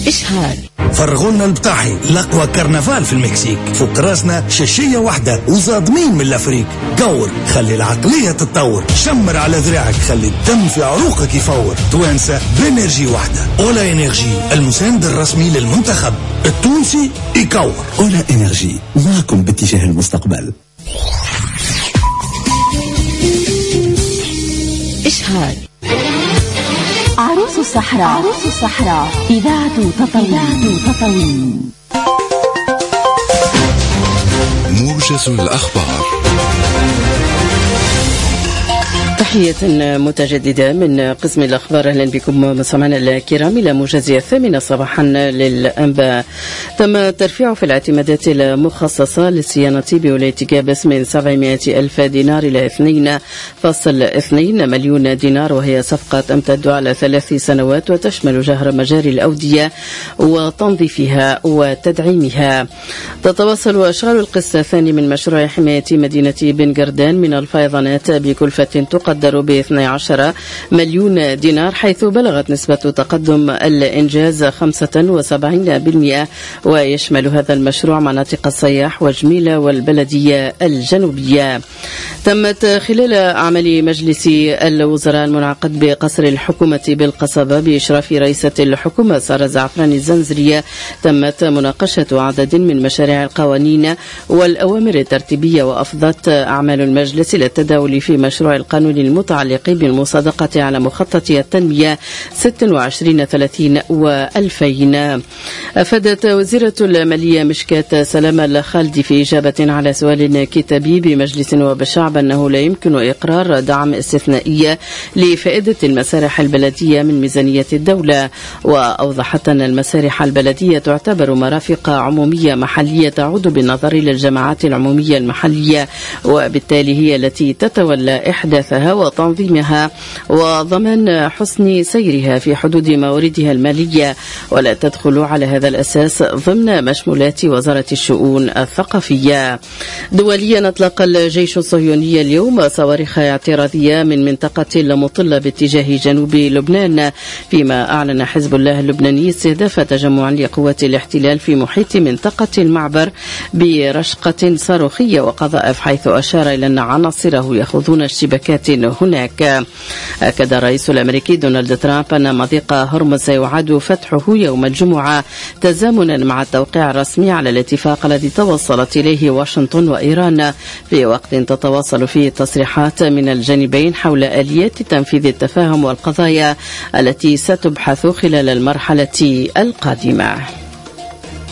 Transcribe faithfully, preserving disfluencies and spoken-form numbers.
إشهار. فرغونا البطاحي الأقوى كرنفال في المكسيك، فوق راسنا شاشية واحدة وصادمين من الأفريق. قور خلي العقلية تتطور، شمر على ذراعك خلي الدم في عروقك يفور. توانسة بإنرجي واحدة. أولا إنرجي المساند الرسمي للمنتخب التونسي يكور. أولا إنرجي معكم باتجاه المستقبل. إشهار. عروس الصحراء. عروس الصحراء إذاعة تطوين. تطوين موجز الأخبار. تحية متجددة من قسم الأخبار. أهلا بكم مستمعينا الكرام إلى موجز الثامنة صباحا للأنباء. تم ترفيع في الاعتمادات المخصصة للصيانة بولاية كابس من سبعمائة ألف دينار إلى اثنين فاصلة اثنين مليون دينار، وهي صفقة تمتد على ثلاث سنوات وتشمل جهر مجاري الأودية وتنظيفها وتدعيمها. تتواصل أشغال القسط الثاني من مشروع حماية مدينة بن قردان من الفيضانات بكلفة تقدر ب اثني عشر مليون دينار، حيث بلغت نسبة تقدم الإنجاز خمسة وسبعين بالمئة، ويشمل هذا المشروع مناطق الصياح وجميلة والبلدية الجنوبية. تمت خلال أعمال مجلس الوزراء المنعقد بقصر الحكومة بالقصبة بإشراف رئيسة الحكومة سارة زعفران الزنزرية، تمت مناقشة عدد من مشاريع القوانين والأوامر الترتيبية، وأفضت أعمال المجلس للتداول في مشروع القانون المتعلق بالمصادقة على مخطط التنمية ستة وعشرين ثلاثين وألفين. أفادت وزيرة المالية مشكات سلامة الخالدي في إجابة على سؤال كتابي بمجلس نواب الشعب أنه لا يمكن إقرار دعم استثنائي لفائدة المسارح البلدية من ميزانية الدولة، وأوضحت أن المسارح البلدية تعتبر مرافق عمومية محلية تعود بالنظر إلى الجماعات العمومية المحلية، وبالتالي هي التي تتولى إحداثها وتنظيمها وضمان حسن سيرها في حدود مواردها المالية، ولا تدخل على هذا الأساس ضمن مشمولات وزارة الشؤون الثقافية. دوليا أطلق الجيش الصهيوني اليوم صواريخ اعتراضية من منطقة المطلة باتجاه جنوب لبنان، فيما أعلن حزب الله اللبناني استهداف تجمع لقوات الاحتلال في محيط منطقة المعبر برشقة صاروخية وقذائف، حيث أشار إلى أن عناصره يخوضون اشتباكات هناك. أكد الرئيس الأمريكي دونالد ترامب أن مضيق هرمز سيعاد فتحه يوم الجمعة تزامنا مع التوقيع الرسمي على الاتفاق الذي توصلت إليه واشنطن وإيران، في وقت تتواصل فيه التصريحات من الجانبين حول آليات تنفيذ التفاهم والقضايا التي ستبحث خلال المرحلة القادمة.